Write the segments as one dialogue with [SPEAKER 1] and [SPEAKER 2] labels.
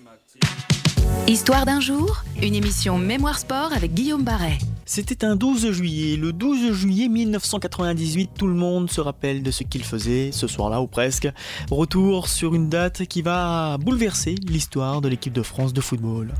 [SPEAKER 1] Histoire d'un jour, une émission Mémoire Sport avec Guillaume Barret.
[SPEAKER 2] C'était un 12 juillet, le 12 juillet 1998, tout le monde se rappelle de ce qu'il faisait ce soir-là ou presque. Retour sur une date qui va bouleverser l'histoire de l'équipe de France de football.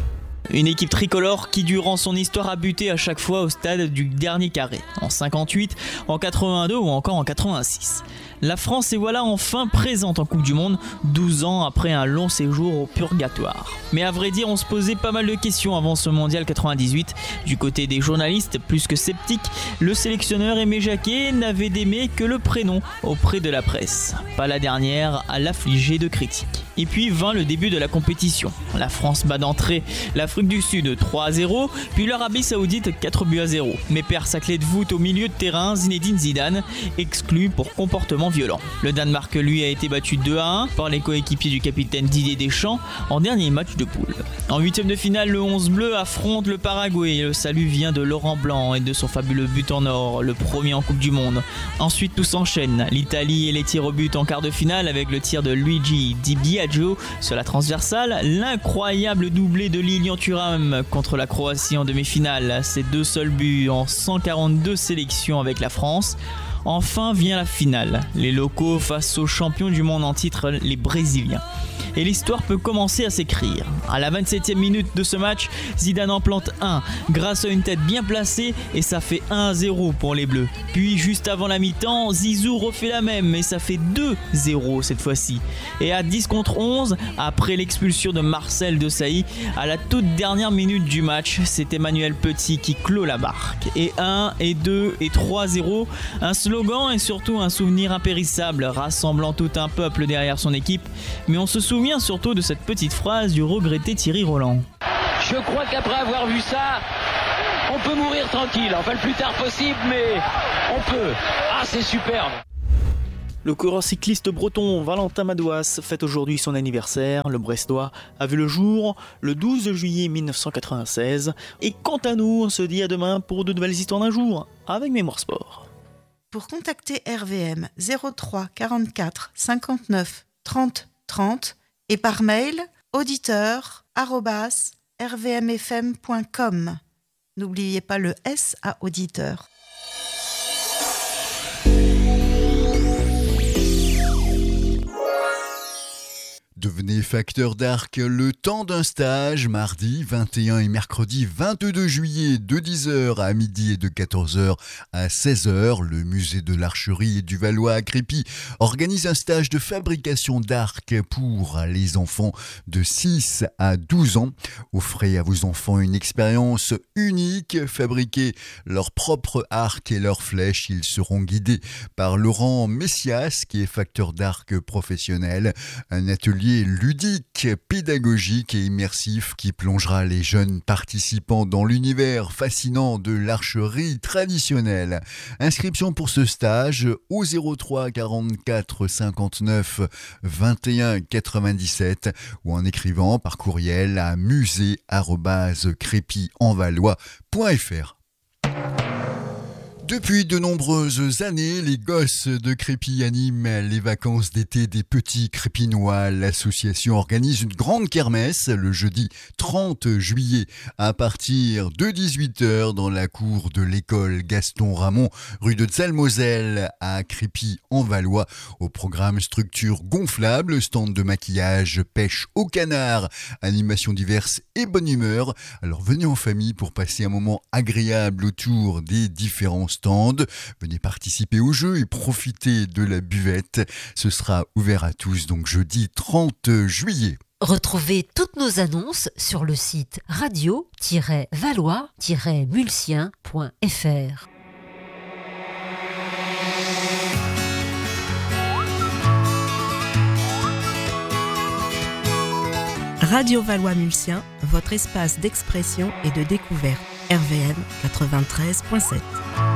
[SPEAKER 2] Une équipe tricolore qui durant son histoire a buté à chaque fois au stade du dernier carré, en 58, en 82 ou encore en 86. La France est voilà enfin présente en Coupe du Monde, 12 ans après un long séjour au purgatoire. Mais à vrai dire, on se posait pas mal de questions avant ce mondial 98. Du côté des journalistes, plus que sceptiques, le sélectionneur Aimé Jacquet n'avait d'aimé que le prénom auprès de la presse. Pas la dernière à l'affliger de critiques. Et puis vint le début de la compétition. La France bat d'entrée l'Afrique du Sud 3-0, puis l'Arabie Saoudite 4-0. Mais perd sa clé de voûte au milieu de terrain, Zinedine Zidane, exclu pour comportement violent. Le Danemark, lui, a été battu 2-1 par les coéquipiers du capitaine Didier Deschamps en dernier match de poule. En huitième de finale, le 11 bleu affronte le Paraguay. Le salut vient de Laurent Blanc et de son fabuleux but en or, le premier en Coupe du Monde. Ensuite, tout s'enchaîne. L'Italie et les tirs au but en quart de finale avec le tir de Luigi Di Biagio sur la transversale. L'incroyable doublé de Lilian Thuram contre la Croatie en demi-finale. Ses deux seuls buts en 142 sélections avec la France. Enfin vient la finale, les locaux face aux champions du monde en titre, les Brésiliens. Et l'histoire peut commencer à s'écrire. À la 27e minute de ce match, Zidane en plante un grâce à une tête bien placée et ça fait 1-0 pour les Bleus. Puis juste avant la mi-temps, Zizou refait la même et ça fait 2-0 cette fois-ci. Et à 10 contre 11, après l'expulsion de Marcel Desailly, à la toute dernière minute du match, c'est Emmanuel Petit qui clôt la barque. Et 1, et 2, et 3-0, un slogan et surtout un souvenir impérissable, rassemblant tout un peuple derrière son équipe. Mais on se souvient surtout de cette petite phrase du regretté Thierry Roland.
[SPEAKER 3] Je crois qu'après avoir vu ça, on peut mourir tranquille, enfin le plus tard possible, mais on peut. Ah, c'est superbe.
[SPEAKER 2] Le coureur cycliste breton Valentin Madouas fête aujourd'hui son anniversaire. Le Brestois a vu le jour le 12 juillet 1996. Et quant à nous, on se dit à demain pour de nouvelles histoires d'un jour avec Mémoire Sport.
[SPEAKER 4] Pour contacter RVM 03 44 59 30 30 et par mail auditeur@rvmfm.com. N'oubliez pas le S à auditeur.
[SPEAKER 5] Devenez facteur d'arc le temps d'un stage, mardi 21 et mercredi 22 juillet de 10h à midi et de 14h à 16h. Le musée de l'archerie et du Valois à Crépy organise un stage de fabrication d'arcs pour les enfants de 6 à 12 ans. Offrez à vos enfants une expérience unique, fabriquez leur propre arc et leurs flèches. Ils seront guidés par Laurent Messias qui est facteur d'arc professionnel. Un atelier ludique, pédagogique et immersif qui plongera les jeunes participants dans l'univers fascinant de l'archerie traditionnelle. Inscription pour ce stage au 03 44 59 21 97 ou en écrivant par courriel à musée@crépy-en-valois.fr. Depuis de nombreuses années, les gosses de Crépy animent les vacances d'été des petits Crépinois. L'association organise une grande kermesse le jeudi 30 juillet à partir de 18h dans la cour de l'école Gaston Ramon, rue de Zalmoselle à Crépy-en-Valois. Au programme structure gonflable, stand de maquillage, pêche au canard, animations diverses et bonne humeur. Alors venez en famille pour passer un moment agréable autour des différents stands. Venez participer au jeu et profiter de la buvette. Ce sera ouvert à tous, donc jeudi 30 juillet.
[SPEAKER 6] Retrouvez toutes nos annonces sur le site radio-valois-mulsien.fr.
[SPEAKER 4] Radio Valois-Mulsien, votre espace d'expression et de découverte. RVM 93.7.